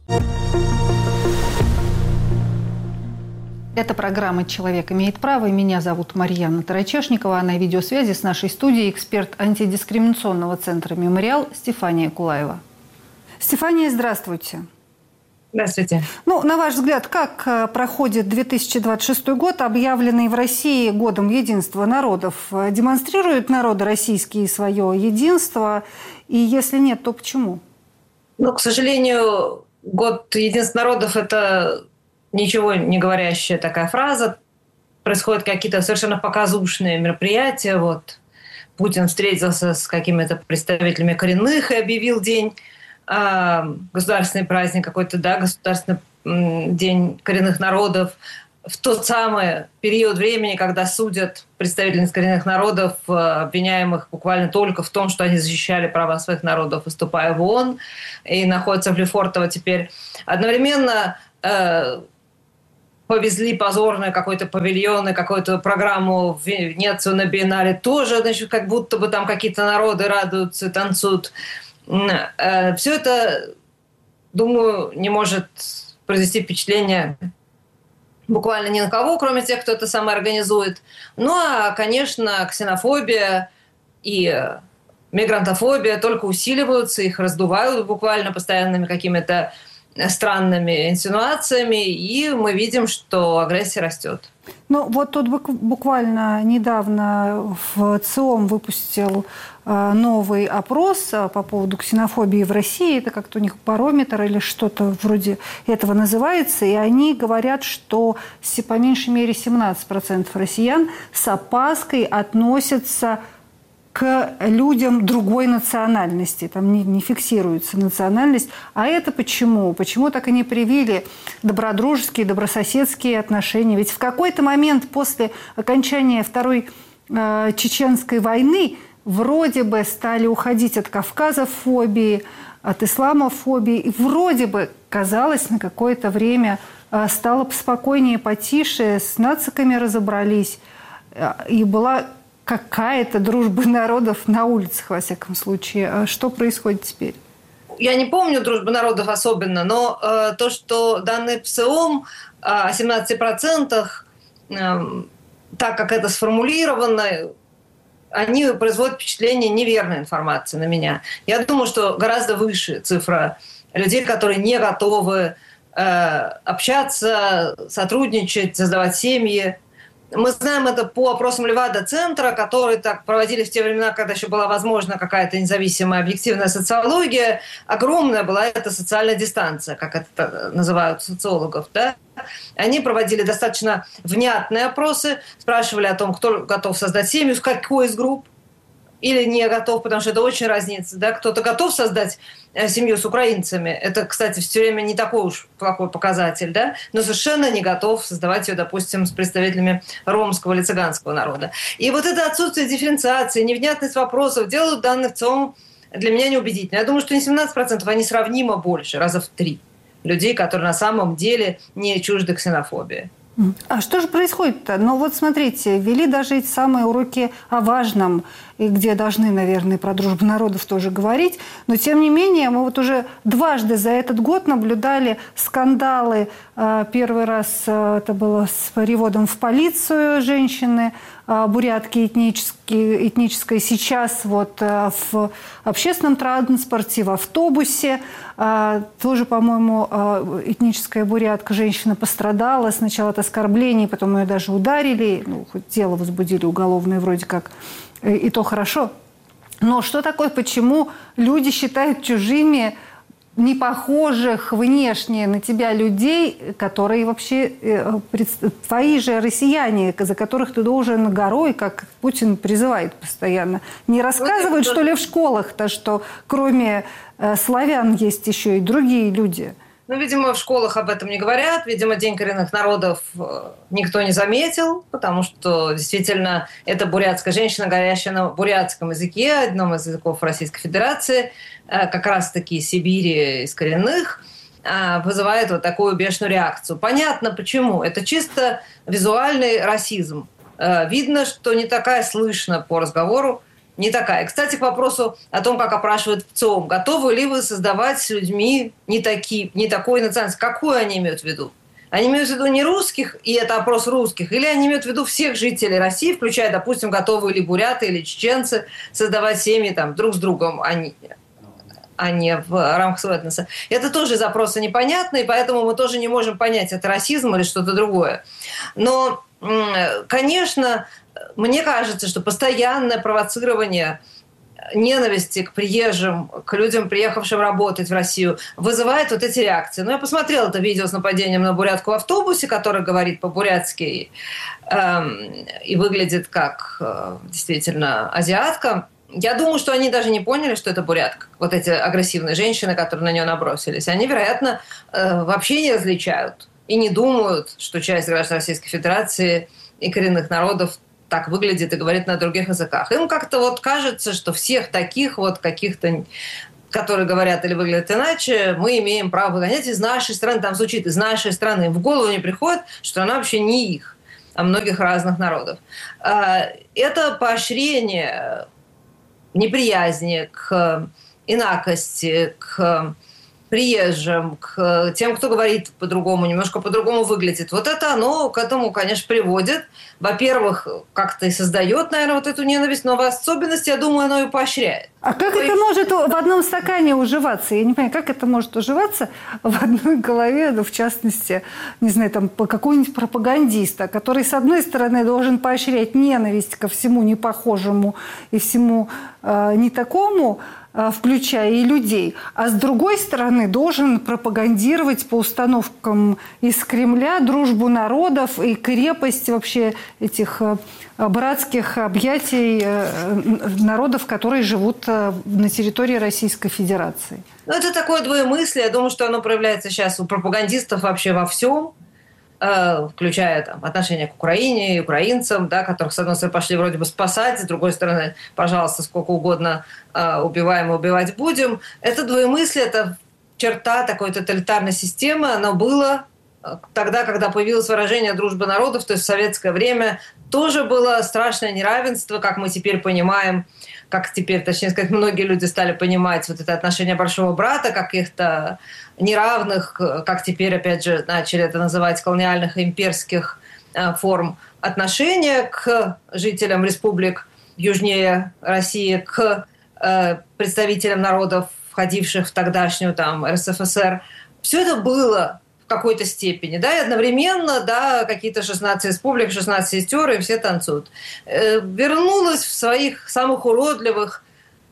Это программа «Человек имеет право». Меня зовут Марьяна Тарачешникова. А на видеосвязи с нашей студией эксперт антидискриминационного центра «Мемориал» Стефания Кулаева. Стефания, здравствуйте. Здравствуйте. Ну, на ваш взгляд, как проходит две тысячи двадцать шестой год, объявленный в России годом единства народов? Демонстрируют народы российские свое единство? И если нет, то почему? Ну, к сожалению, год единства народов – это ничего не говорящая такая фраза. Происходят какие-то совершенно показушные мероприятия. Вот Путин встретился с какими-то представителями коренных и объявил день, э, государственный праздник какой-то, да, государственный э, день коренных народов. В тот самый период времени, когда судят представительниц коренных народов, э, обвиняемых буквально только в том, что они защищали права своих народов, выступая в ООН, и находятся в Лефортово теперь. Одновременно э, повезли позорно какой-то павильон и какую-то программу в Венецию на биеннале. Тоже, значит, как будто бы там какие-то народы радуются, танцуют. Все это, думаю, не может произвести впечатление буквально ни на кого, кроме тех, кто это сам организует. Ну, а, конечно, ксенофобия и мигрантофобия только усиливаются, их раздувают буквально постоянными какими-то странными инсинуациями, и мы видим, что агрессия растет. Ну, вот тут буквально недавно в ЦИОМ выпустил новый опрос по поводу ксенофобии в России. Это как-то у них барометр или что-то вроде этого называется. И они говорят, что по меньшей мере семнадцать процентов россиян с опаской относятся к людям другой национальности. Там не, не фиксируется национальность. А это почему? Почему так и не привили добродружеские, добрососедские отношения? Ведь в какой-то момент после окончания Второй э, Чеченской войны вроде бы стали уходить от кавказофобии, от исламофобии. И вроде бы, казалось, на какое-то время э, стало спокойнее, потише, с нациками разобрались. Э, и была какая-то дружба народов на улицах, во всяком случае. А что происходит теперь? Я не помню дружбы народов особенно, но э, то, что данные ПСОМ о семнадцати процентах, э, так как это сформулировано, они производят впечатление неверной информации на меня. Я думаю, что гораздо выше цифра людей, которые не готовы э, общаться, сотрудничать, создавать семьи. Мы знаем это по опросам Левада-центра, которые так проводили в те времена, когда еще была возможна какая-то независимая объективная социология. Огромная была эта социальная дистанция, как это называют социологов. Да? Они проводили достаточно внятные опросы, спрашивали о том, кто готов создать семью, с какой из групп, или не готов, потому что это очень разнится. Да? Кто-то готов создать семью с украинцами. Это, кстати, все время не такой уж плохой показатель, да? Но совершенно не готов создавать ее, допустим, с представителями ромского или цыганского народа. И вот это отсутствие дифференциации, невнятность вопросов делают данные в целом для меня неубедительно. Я думаю, что не семнадцать процентов, а несравнимо больше, раза в три людей, которые на самом деле не чужды ксенофобии. А что же происходит-то? Ну вот смотрите, ввели даже эти самые уроки о важном, и где должны, наверное, про дружбу народов тоже говорить. Но тем не менее, мы вот уже дважды за этот год наблюдали скандалы. Первый раз это было с переводом в полицию женщины, бурятки этнические, этнической. Сейчас вот в общественном транспорте, в автобусе. Тоже, по-моему, этническая бурятка, женщина пострадала. Сначала от оскорблений, потом ее даже ударили. Ну, хоть дело возбудили уголовное вроде как. И то хорошо. Но что такое, почему люди считают чужими непохожих внешне на тебя людей, которые вообще твои же россияне, за которых ты должен горой, как Путин призывает постоянно. Не рассказывают, что ли, в школах-то, что кроме славян есть еще и другие люди? Ну, видимо, в школах об этом не говорят. Видимо, День коренных народов никто не заметил, потому что действительно эта бурятская женщина, говорящая на бурятском языке, одном из языков Российской Федерации, как раз-таки из Сибири, из коренных, вызывает вот такую бешеную реакцию. Понятно, почему. Это чисто визуальный расизм. Видно, что не такая слышно по разговору, не такая. Кстати, к вопросу о том, как опрашивают в ЦИОМ. Готовы ли вы создавать с людьми не, такие, не такой национальности? Какую они имеют в виду? Они имеют в виду не русских, и это опрос русских, или они имеют в виду всех жителей России, включая, допустим, готовы ли буряты или чеченцы создавать семьи там, друг с другом, а не, а не в рамках своего этноса. Это тоже запросы непонятные, поэтому мы тоже не можем понять, это расизм или что-то другое. Но, конечно, мне кажется, что постоянное провоцирование ненависти к приезжим, к людям, приехавшим работать в Россию, вызывает вот эти реакции. Ну, я посмотрела это видео с нападением на бурятку в автобусе, который говорит по-бурятски э, и выглядит как э, действительно азиатка. Я думаю, что они даже не поняли, что это бурятка. Вот эти агрессивные женщины, которые на нее набросились. Они, вероятно, э, вообще не различают и не думают, что часть граждан Российской Федерации и коренных народов так выглядит и говорит на других языках. Им как-то вот кажется, что всех таких вот каких-то, которые говорят или выглядят иначе, мы имеем право выгонять из нашей страны. Там звучит «из нашей страны». В голову не приходит, что она вообще не их, а многих разных народов. Это поощрение неприязни к инакости, к приезжим, к тем, кто говорит по-другому, немножко по-другому выглядит. Вот это оно к этому, конечно, приводит. Во-первых, как-то и создает, наверное, вот эту ненависть, но в особенности, я думаю, оно и поощряет. А как это может в одном стакане уживаться? Я не понимаю, как это может уживаться в одной голове, ну, в частности, не знаю, там, какого-нибудь пропагандиста, который, с одной стороны, должен поощрять ненависть ко всему непохожему и всему э, не такому, включая и людей, а с другой стороны должен пропагандировать по установкам из Кремля дружбу народов и крепость вообще этих братских объятий народов, которые живут на территории Российской Федерации. Ну, это такое двоемыслие. Я думаю, что оно проявляется сейчас у пропагандистов вообще во всем, включая там, отношения к Украине и украинцам, да, которых, с одной стороны, пошли вроде бы спасать, с другой стороны, пожалуйста, сколько угодно э, убиваем и убивать будем. Это двоемыслие, это черта такой тоталитарной системы. Оно было тогда, когда появилось выражение «дружба народов», то есть в советское время тоже было страшное неравенство, как мы теперь понимаем, как теперь, точнее сказать, многие люди стали понимать вот это отношение большого брата, каких-то неравных, как теперь, опять же, начали это называть, колониальных и имперских форм отношения к жителям республик южнее России, к представителям народов, входивших в тогдашнюю там эр эс эф эс эр. Все это было в какой-то степени, да, и одновременно, да, какие-то шестнадцать республик, шестнадцать сестер, и все танцуют. Вернулась в своих самых уродливых,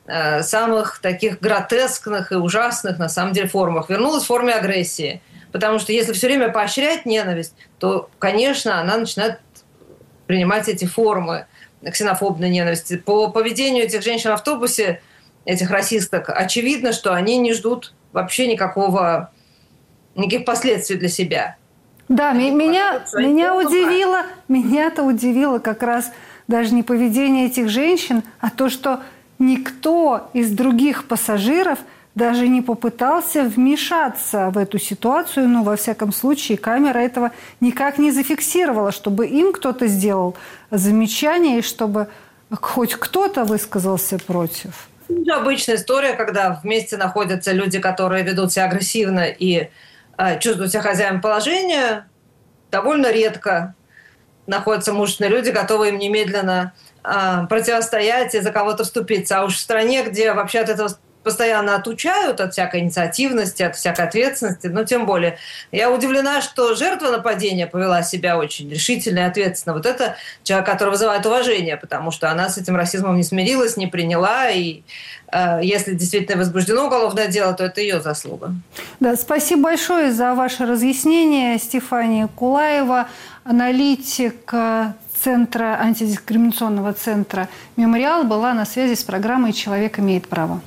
самых таких гротескных и ужасных, на самом деле, формах. Вернулась в форме агрессии. Потому что если все время поощрять ненависть, то, конечно, она начинает принимать эти формы ксенофобной ненависти. По поведению этих женщин в автобусе, этих расисток, очевидно, что они не ждут вообще никакого, никаких последствий для себя. Да, они меня, меня удивило, меня-то удивило как раз даже не поведение этих женщин, а то, что никто из других пассажиров даже не попытался вмешаться в эту ситуацию, но, во всяком случае, камера этого никак не зафиксировала, чтобы им кто-то сделал замечание, и чтобы хоть кто-то высказался против. Это обычная история, когда вместе находятся люди, которые ведут себя агрессивно и э, чувствуют себя хозяином положения. Довольно редко находятся мужественные люди, готовые им немедленно противостоять и за кого-то вступиться. А уж в стране, где вообще от этого постоянно отучают, от всякой инициативности, от всякой ответственности, но тем более. Я удивлена, что жертва нападения повела себя очень решительно и ответственно. Вот это человек, который вызывает уважение, потому что она с этим расизмом не смирилась, не приняла, и э, если действительно возбуждено уголовное дело, то это ее заслуга. Да, спасибо большое за ваше разъяснение. Стефания Кулаева, аналитик Центра, антидискриминационного центра «Мемориал», была на связи с программой «Человек имеет право».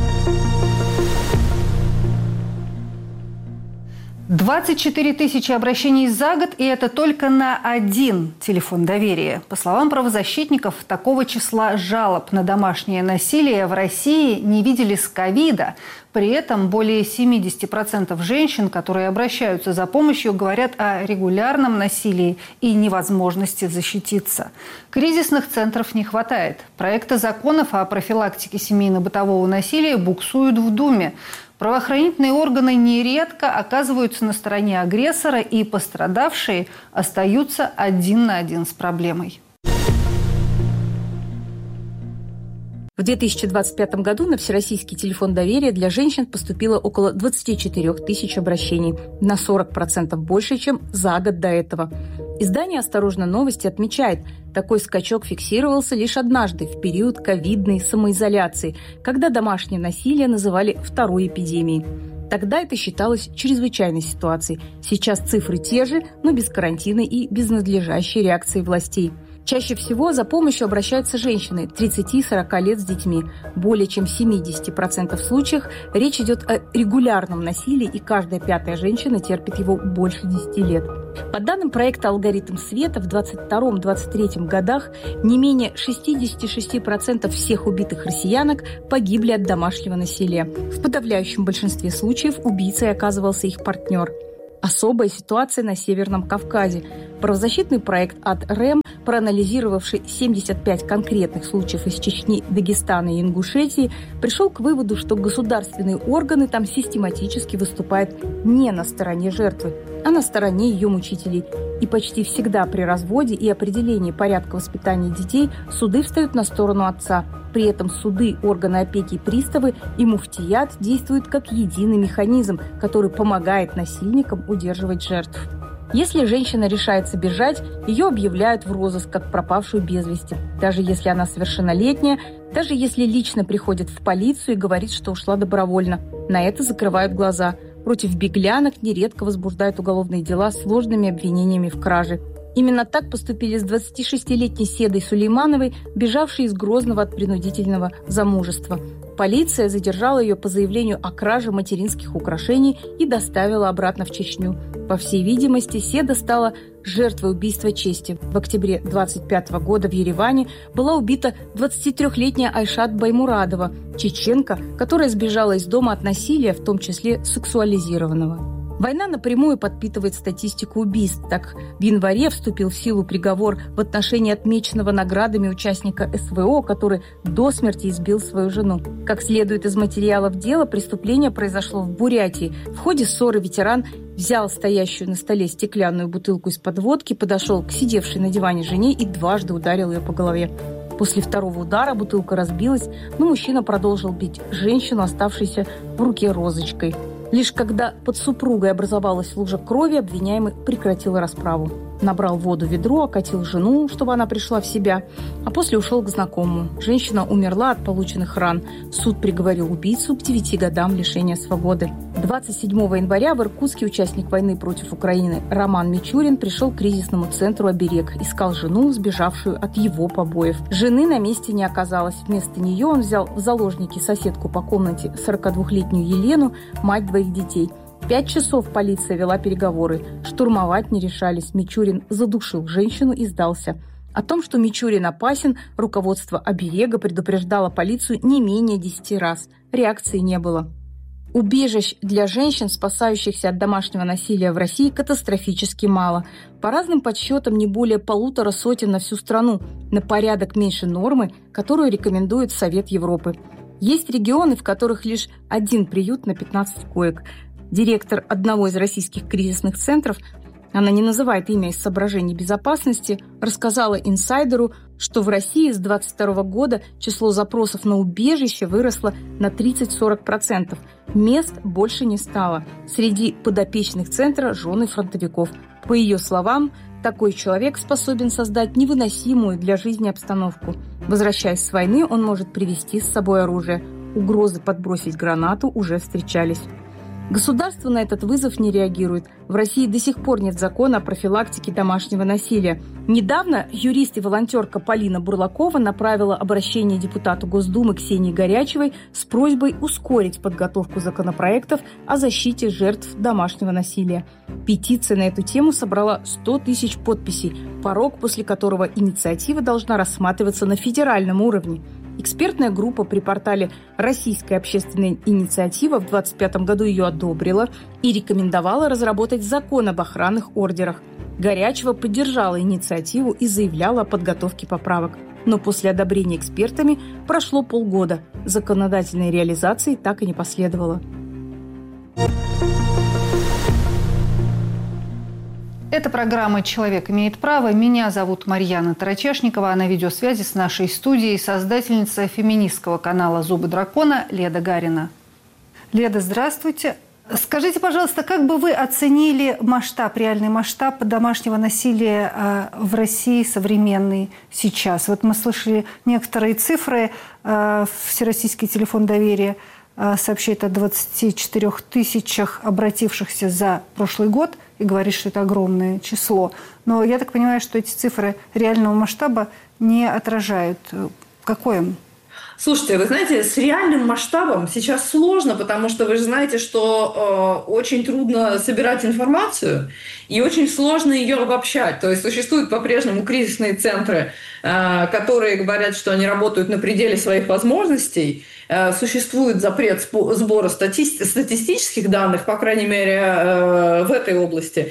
двадцать четыре тысячи обращений за год, и это только на один телефон доверия. По словам правозащитников, такого числа жалоб на домашнее насилие в России не видели с ковида. При этом более семьдесят процентов женщин, которые обращаются за помощью, говорят о регулярном насилии и невозможности защититься. Кризисных центров не хватает. Проекты законов о профилактике семейно-бытового насилия буксуют в Думе. Правоохранительные органы нередко оказываются на стороне агрессора, и пострадавшие остаются один на один с проблемой. В две тысячи двадцать пятом году на Всероссийский телефон доверия для женщин поступило около двадцать четыре тысячи обращений, на сорок процентов больше, чем за год до этого. Издание «Осторожно, новости» отмечает, такой скачок фиксировался лишь однажды, в период ковидной самоизоляции, когда домашнее насилие называли второй эпидемией. Тогда это считалось чрезвычайной ситуацией. Сейчас цифры те же, но без карантина и без надлежащей реакции властей. Чаще всего за помощью обращаются женщины тридцати-сорока лет с детьми. Более чем в семидесяти процентах случаев речь идет о регулярном насилии, и каждая пятая женщина терпит его больше десяти лет. По данным проекта «Алгоритм света», в двадцать втором — двадцать третьем годах не менее шестьдесят шесть процентов всех убитых россиянок погибли от домашнего насилия. В подавляющем большинстве случаев убийцей оказывался их партнер. Особая ситуация на Северном Кавказе. Правозащитный проект «Ад РЭМ» проанализировавший семьдесят пять конкретных случаев из Чечни, Дагестана и Ингушетии, пришел к выводу, что государственные органы там систематически выступают не на стороне жертвы, а на стороне ее мучителей. И почти всегда при разводе и определении порядка воспитания детей суды встают на сторону отца. При этом суды, органы опеки и приставы и муфтият действуют как единый механизм, который помогает насильникам удерживать жертв. Если женщина решается бежать, ее объявляют в розыск как пропавшую без вести. Даже если она совершеннолетняя, даже если лично приходит в полицию и говорит, что ушла добровольно. На это закрывают глаза. Против беглянок нередко возбуждают уголовные дела с сложными обвинениями в краже. Именно так поступили с двадцатишестилетней Седой Сулеймановой, бежавшей из Грозного от принудительного замужества. Полиция задержала ее по заявлению о краже материнских украшений и доставила обратно в Чечню. По всей видимости, Седа стала жертвой убийства чести. В октябре двадцать пятого года в Ереване была убита двадцатитрёхлетняя Айшат Баймурадова, чеченка, которая сбежала из дома от насилия, в том числе сексуализированного. Война напрямую подпитывает статистику убийств. Так, в январе вступил в силу приговор в отношении отмеченного наградами участника эс вэ о, который до смерти избил свою жену. Как следует из материалов дела, преступление произошло в Бурятии. В ходе ссоры ветеран взял стоящую на столе стеклянную бутылку из-под водки, подошел к сидевшей на диване жене и дважды ударил ее по голове. После второго удара бутылка разбилась, но мужчина продолжил бить женщину, оставшейся в руке розочкой. Лишь когда под супругой образовалась лужа крови, обвиняемый прекратил расправу. Набрал воду в ведро, окатил жену, чтобы она пришла в себя, а после ушел к знакомому. Женщина умерла от полученных ран. Суд приговорил убийцу к девяти годам лишения свободы. двадцать седьмого января в Иркутске участник войны против Украины Роман Мичурин пришел к кризисному центру «Оберег». Искал жену, сбежавшую от его побоев. Жены на месте не оказалось. Вместо нее он взял в заложники соседку по комнате сорокадвухлетнюю Елену, мать двоих детей. Пять часов полиция вела переговоры. Штурмовать не решались. Мичурин задушил женщину и сдался. О том, что Мичурин опасен, руководство «Оберега» предупреждало полицию не менее десяти раз. Реакции не было. Убежищ для женщин, спасающихся от домашнего насилия в России, катастрофически мало. По разным подсчетам, не более полутора сотен на всю страну, на порядок меньше нормы, которую рекомендует Совет Европы. Есть регионы, в которых лишь один приют на пятнадцать коек. Директор одного из российских кризисных центров, она не называет имя из соображений безопасности, рассказала инсайдеру, что в России с двадцать второго года число запросов на убежище выросло на тридцать-сорок процентов. Мест больше не стало. Среди подопечных центра жены фронтовиков. По ее словам, такой человек способен создать невыносимую для жизни обстановку. Возвращаясь с войны, он может привезти с собой оружие. Угрозы подбросить гранату уже встречались. Государство на этот вызов не реагирует. В России до сих пор нет закона о профилактике домашнего насилия. Недавно юрист и волонтерка Полина Бурлакова направила обращение депутату Госдумы Ксении Горячевой с просьбой ускорить подготовку законопроектов о защите жертв домашнего насилия. Петиция на эту тему собрала сто тысяч подписей, порог, после которого инициатива должна рассматриваться на федеральном уровне. Экспертная группа при портале «Российская общественная инициатива» в двадцать пятом году ее одобрила и рекомендовала разработать закон об охранных ордерах. Горячева поддержала инициативу и заявляла о подготовке поправок. Но после одобрения экспертами прошло полгода. Законодательной реализации так и не последовало. Это программа «Человек имеет право». Меня зовут Марьяна Тарачешникова, а на видеосвязи с нашей студией создательница феминистского канала «Зубы дракона» Леда Гарина. Леда, здравствуйте. Скажите, пожалуйста, как бы вы оценили масштаб, реальный масштаб домашнего насилия в России современный сейчас? Вот мы слышали некоторые цифры. Всероссийский телефон доверия сообщает о двадцати четырёх тысячах обратившихся за прошлый год и говорит, что это огромное число. Но я так понимаю, что эти цифры реального масштаба не отражают. Какое? Слушайте, вы знаете, с реальным масштабом сейчас сложно, потому что вы же знаете, что э, очень трудно собирать информацию и очень сложно ее обобщать. То есть существуют по-прежнему кризисные центры, э, которые говорят, что они работают на пределе своих возможностей. Э, существует запрет сбора стати- статистических данных, по крайней мере, э, в этой области.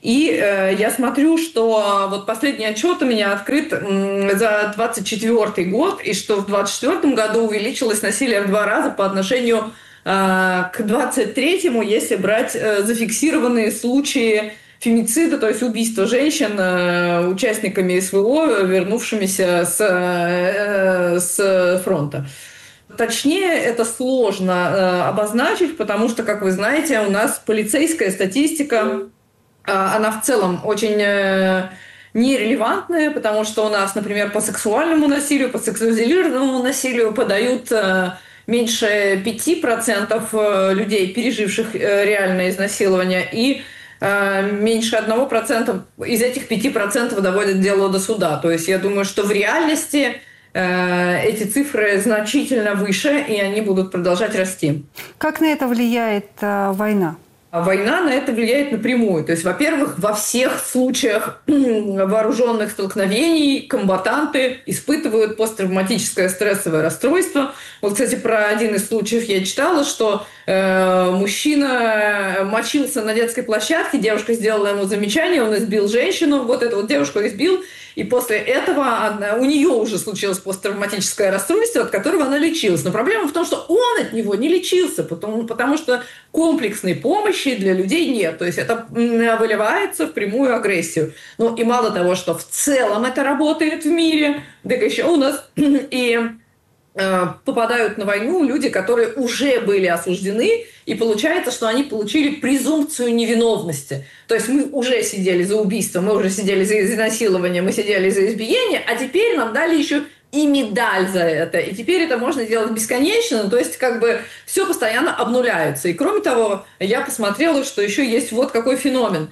И э, я смотрю, что вот последний отчет у меня открыт м, за двадцать четвёртый год, и что в двадцать четвёртом году увеличилось насилие в два раза по отношению э, к двадцать третьему, если брать э, зафиксированные случаи фемицида, то есть убийства женщин э, участниками СВО, вернувшимися с, э, с фронта. Точнее, это сложно э, обозначить, потому что, как вы знаете, у нас полицейская статистика, э, она в целом очень э, нерелевантная, потому что у нас, например, по сексуальному насилию, по сексуализированному насилию подают э, меньше пяти процентов людей, переживших э, реальное изнасилование, и меньше одного процента из этих пяти процентов доводят дело до суда. То есть я думаю, что в реальности э, эти цифры значительно выше, и они будут продолжать расти. Как на это влияет э, война? Война на это влияет напрямую. То есть, во-первых, во всех случаях вооруженных столкновений комбатанты испытывают посттравматическое стрессовое расстройство. Вот, кстати, про один из случаев я читала, что э, мужчина мочился на детской площадке, девушка сделала ему замечание, он избил женщину, вот эту вот девушку избил, и после этого она, у нее уже случилось посттравматическое расстройство, от которого она лечилась. Но проблема в том, что он от него не лечился, потому, потому что комплексной помощи для людей нет. То есть это выливается в прямую агрессию. Ну и мало того, что в целом это работает в мире, так еще у нас и э, попадают на войну люди, которые уже были осуждены, и получается, что они получили презумпцию невиновности. То есть мы уже сидели за убийство, мы уже сидели за изнасилование, мы сидели за избиение, а теперь нам дали еще и медаль за это. И теперь это можно делать бесконечно. То есть как бы все постоянно обнуляется. И кроме того, я посмотрела, что еще есть вот какой феномен,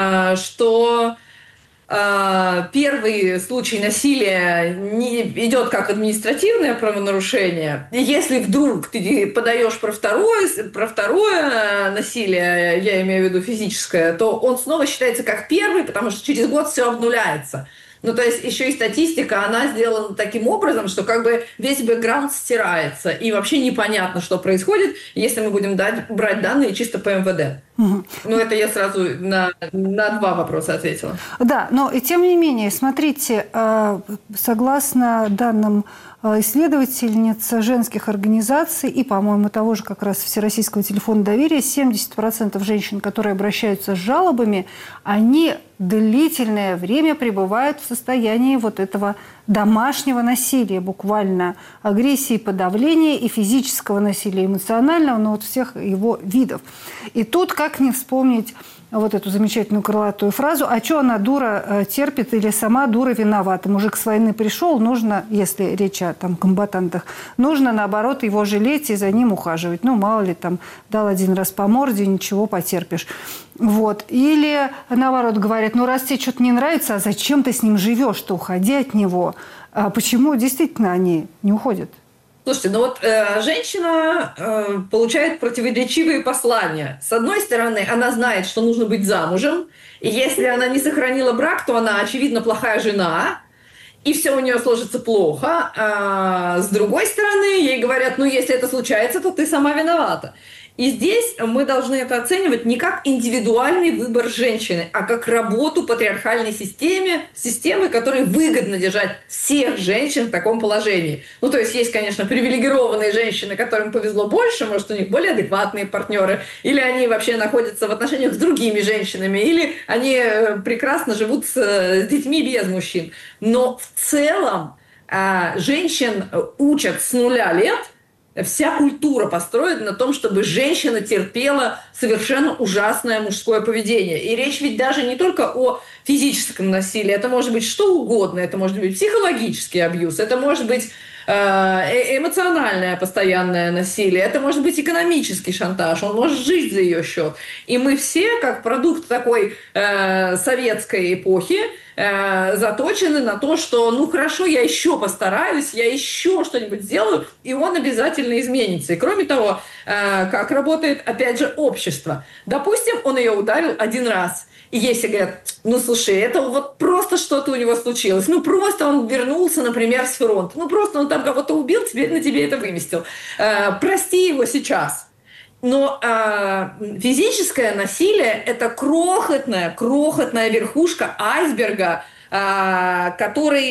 что первый случай насилия не идет как административное правонарушение. И если вдруг ты подаешь про второе, про второе насилие, я имею в виду физическое, то он снова считается как первый, потому что через год все обнуляется. Ну, то есть еще и статистика, она сделана таким образом, что как бы весь бэкграунд стирается, и вообще непонятно, что происходит, если мы будем дать, брать данные чисто по эм вэ дэ. Угу. Ну, это я сразу на, на два вопроса ответила. Да, но и тем не менее, смотрите, согласно данным исследовательниц женских организаций и, по-моему, того же как раз Всероссийского телефона доверия, семьдесят процентов женщин, которые обращаются с жалобами, они длительное время пребывают в состоянии вот этого домашнего насилия, буквально агрессии, подавления и физического насилия, эмоционального, но вот всех его видов. И тут как не вспомнить вот эту замечательную крылатую фразу: «А что она, дура, терпит или сама дура виновата? Мужик с войны пришел, нужно, если речь о там, комбатантах, нужно, наоборот, его жалеть и за ним ухаживать. Ну, мало ли, там, дал один раз по морде, ничего, потерпишь». Вот. Или, наоборот, говорят: ну, раз тебе что-то не нравится, а зачем ты с ним живешь, то уходи от него. А почему действительно они не уходят? Слушайте, ну вот э, женщина э, получает противоречивые послания. С одной стороны, она знает, что нужно быть замужем, и если она не сохранила брак, то она, очевидно, плохая жена, и все у нее сложится плохо. А с другой стороны, ей говорят: ну, если это случается, то ты сама виновата. И здесь мы должны это оценивать не как индивидуальный выбор женщины, а как работу патриархальной системы, системы, которой выгодно держать всех женщин в таком положении. Ну, то есть есть, конечно, привилегированные женщины, которым повезло больше, может, у них более адекватные партнеры, или они вообще находятся в отношениях с другими женщинами, или они прекрасно живут с детьми без мужчин. Но в целом женщин учат с нуля лет. Вся культура построена на том, чтобы женщина терпела совершенно ужасное мужское поведение. И речь ведь даже не только о физическом насилии. Это может быть что угодно. Это может быть психологический абьюз. Это может быть эмоциональное постоянное насилие. Это может быть экономический шантаж. Он может жить за ее счет. И мы все, как продукт такой э, советской эпохи, э, заточены на то, что ну хорошо, я еще постараюсь, я еще что-нибудь сделаю, и он обязательно изменится. И кроме того, э, как работает, опять же, общество. Допустим, он ее ударил один раз. И если говорят: ну, слушай, это вот просто что-то у него случилось. Ну, просто он вернулся, например, с фронта. Ну, просто он там кого-то убил, теперь на тебе это выместил. Э, прости его сейчас. Но э, физическое насилие – это крохотная, крохотная верхушка айсберга, э, который